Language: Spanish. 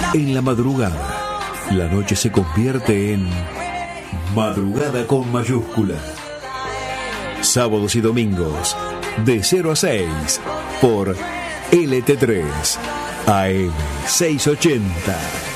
En la madrugada, la noche se convierte en madrugada con mayúscula. Sábados y domingos, de 0 a 6, por LT3, AM 680.